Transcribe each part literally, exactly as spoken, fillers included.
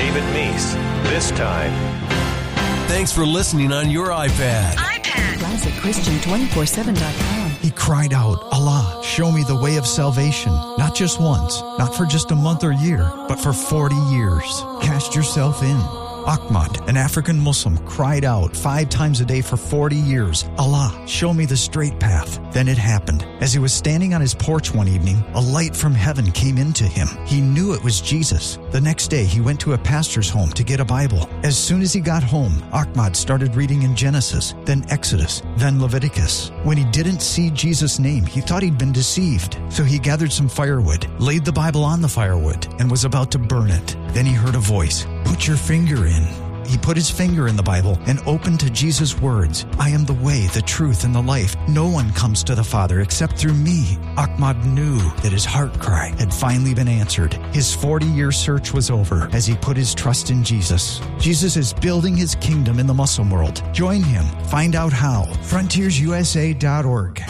David Meese. This time. Thanks for listening on your iPad. iPad. Classic Christian twenty-four seven dot com. He cried out, Allah, show me the way of salvation. Not just once, not for just a month or year, but for forty years. Cast yourself in. Ahmad, an African Muslim, cried out five times a day for forty years, Allah, show me the straight path. Then it happened. As he was standing on his porch one evening, a light from heaven came into him. He knew it was Jesus. The next day, he went to a pastor's home to get a Bible. As soon as he got home, Ahmad started reading in Genesis, then Exodus, then Leviticus. When he didn't see Jesus' name, he thought he'd been deceived. So he gathered some firewood, laid the Bible on the firewood, and was about to burn it. Then he heard a voice, "Put your finger in." He put his finger in the Bible and opened to Jesus' words, "I am the way, the truth, and the life. No one comes to the Father except through me." Ahmad knew that his heart cry had finally been answered. His forty-year search was over as he put his trust in Jesus. Jesus is building his kingdom in the Muslim world. Join him. Find out how. frontiers u s a dot org.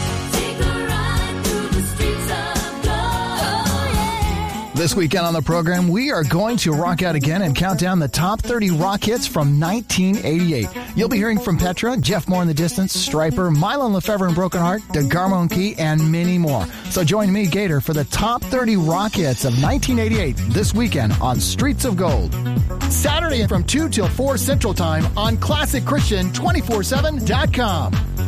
This weekend on the program, we are going to rock out again and count down the top thirty rock hits from nineteen eighty-eight. You'll be hearing from Petra, Jeff Moore in the Distance, Stryper, Mylon Lefevre and Broken Heart, DeGarmo and Key, and many more. So join me, Gator, for the top thirty rock hits of nineteen eighty-eight this weekend on Streets of Gold. Saturday from two till four Central Time on Classic Christian twenty-four seven dot com.